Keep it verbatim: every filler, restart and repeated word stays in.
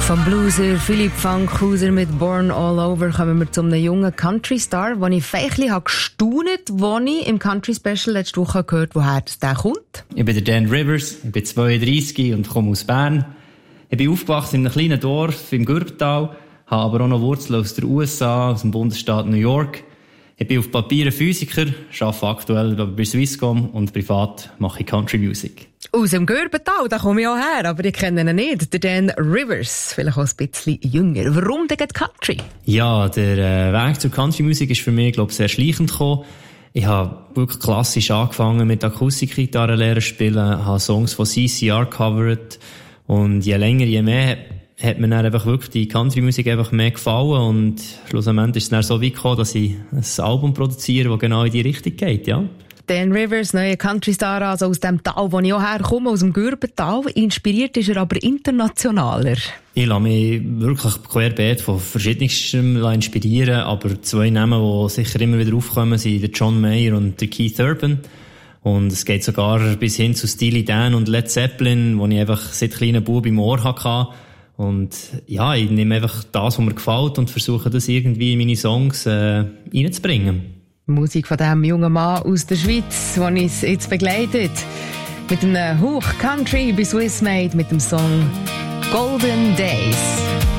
Vom Blueser Philipp Fankhauser mit Born All Over kommen wir zu einem jungen Country-Star, den ich feichnlich habe gestaunt, als ich im Country-Special letzte Woche gehört habe, woher der kommt. Ich bin der Dan Rivers, ich bin zweiunddreissig und komme aus Bern. Ich bin aufgewachsen in einem kleinen Dorf im Gürbetal, habe aber auch noch Wurzeln aus den U S A, aus dem Bundesstaat New York. Ich bin auf Papier ein Physiker, arbeite aktuell bei Swisscom und privat mache ich Country Music. Aus dem Gürbetal, da komme ich auch her, aber ich kenne ihn nicht. Der Dan Rivers, vielleicht auch ein bisschen jünger. Warum denn Country? Ja, der äh, Weg zur Country Music ist für mich, glaube ich, sehr schleichend gekommen. Ich habe wirklich klassisch angefangen mit Akustikgitarre lernen spielen, habe Songs von C C R covered und je länger, je mehr hat mir dann einfach wirklich die Country-Musik einfach mehr gefallen und schlussendlich ist es dann so weit gekommen, dass ich ein Album produziere, das genau in die Richtung geht, ja. Dan Rivers, neuer Country-Star, also aus dem Tal, wo ich auch herkomme, aus dem Gürbetal. Inspiriert ist er aber internationaler. Ich lasse mich wirklich querbeet von verschiedenstem inspirieren, aber zwei Namen, die sicher immer wieder aufkommen, sind der John Mayer und der Keith Urban. Und es geht sogar bis hin zu Steely Dan und Led Zeppelin, wo ich einfach seit kleinen Bub im Ohr hatte. Und ja, ich nehme einfach das, was mir gefällt und versuche das irgendwie in meine Songs äh, reinzubringen. Musik von diesem jungen Mann aus der Schweiz, der uns jetzt begleitet. Mit einem Hoch Country bei Swiss Made mit dem Song Golden Days.